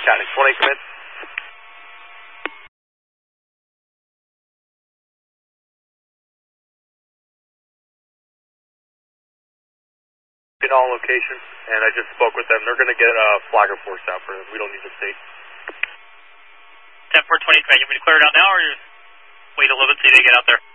County 20, come in. In all locations, and I just spoke with them. They're going to get a flagger force out for them. We don't need the state. 10-4-20, command. You want me to clear it out now, or just wait a little bit till they get out there?